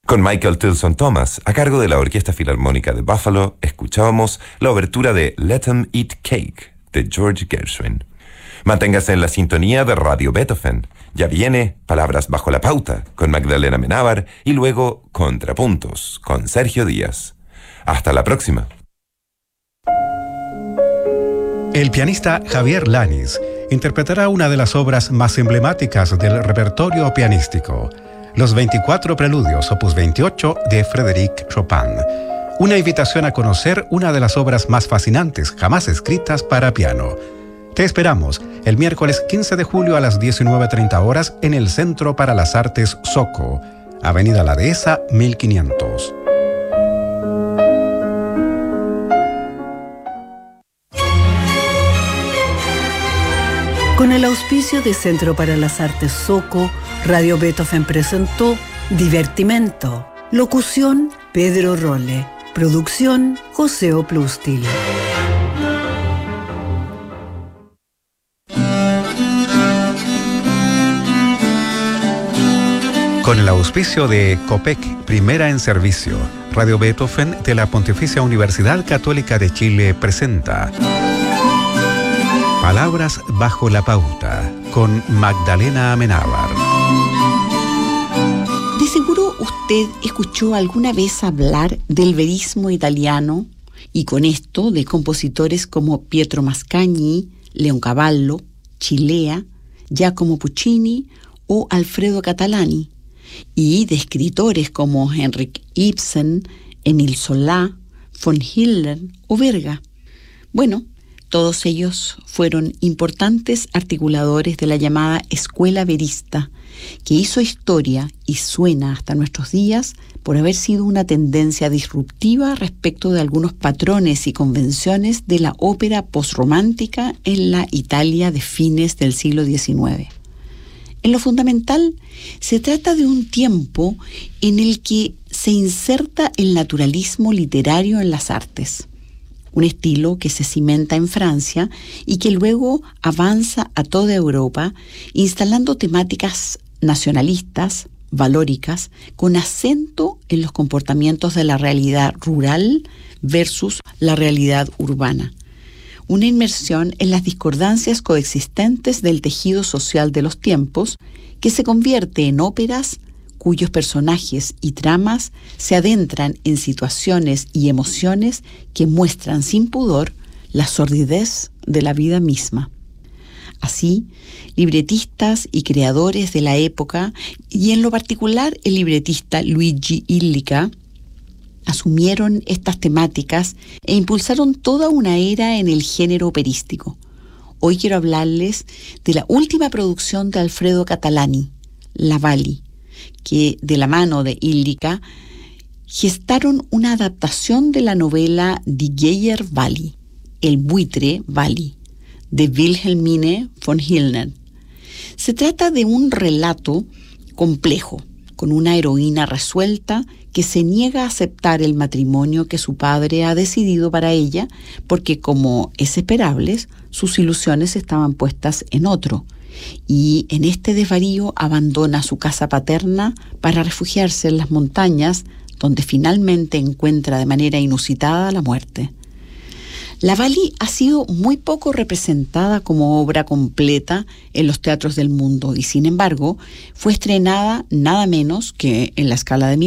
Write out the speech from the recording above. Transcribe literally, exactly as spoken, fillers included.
Con Michael Tilson Thomas, a cargo de la Orquesta Filarmónica de Buffalo, escuchábamos la obertura de Let 'em Eat Cake, de George Gershwin. Manténgase en la sintonía de Radio Beethoven. Ya viene Palabras bajo la pauta, con Magdalena Amenábar, y luego Contrapuntos, con Sergio Díaz. Hasta la próxima. El pianista Javier Lanis interpretará una de las obras más emblemáticas del repertorio pianístico, Los veinticuatro Preludios, opus veintiocho, de Frédéric Chopin. Una invitación a conocer una de las obras más fascinantes jamás escritas para piano. Te esperamos el miércoles quince de julio a las diecinueve treinta horas en el Centro para las Artes Soco, Avenida La Dehesa, mil quinientos. Con el auspicio de Centro para las Artes Soco, Radio Beethoven presentó Divertimento. Locución, Pedro Rolle. Producción, José Oplustil. Con el auspicio de COPEC, Primera en Servicio, Radio Beethoven de la Pontificia Universidad Católica de Chile presenta Palabras bajo la pauta, con Magdalena Amenábar. De seguro usted escuchó alguna vez hablar del verismo italiano, y con esto de compositores como Pietro Mascagni, Leoncavallo, Cilea, Giacomo Puccini o Alfredo Catalani, y de escritores como Henrik Ibsen, Émile Zola, von Hiller o Verga. Bueno, todos ellos fueron importantes articuladores de la llamada Escuela Verista, que hizo historia y suena hasta nuestros días por haber sido una tendencia disruptiva respecto de algunos patrones y convenciones de la ópera posromántica en la Italia de fines del siglo diecinueve. En lo fundamental, se trata de un tiempo en el que se inserta el naturalismo literario en las artes, un estilo que se cimenta en Francia y que luego avanza a toda Europa, instalando temáticas nacionalistas, valóricas, con acento en los comportamientos de la realidad rural versus la realidad urbana. Una inmersión en las discordancias coexistentes del tejido social de los tiempos, que se convierte en óperas cuyos personajes y tramas se adentran en situaciones y emociones que muestran sin pudor la sordidez de la vida misma. Así, libretistas y creadores de la época, y en lo particular el libretista Luigi Illica, asumieron estas temáticas e impulsaron toda una era en el género operístico. Hoy quiero hablarles de la última producción de Alfredo Catalani, La Wally, que de la mano de Illica gestaron una adaptación de la novela Die Geier Wally, El buitre Wally, de Wilhelmine von Hillner. Se trata de un relato complejo, con una heroína resuelta que se niega a aceptar el matrimonio que su padre ha decidido para ella, porque, como es esperable, sus ilusiones estaban puestas en otro, y en este desvarío abandona su casa paterna para refugiarse en las montañas, donde finalmente encuentra de manera inusitada la muerte. La Wally ha sido muy poco representada como obra completa en los teatros del mundo y, sin embargo, fue estrenada nada menos que en la Scala de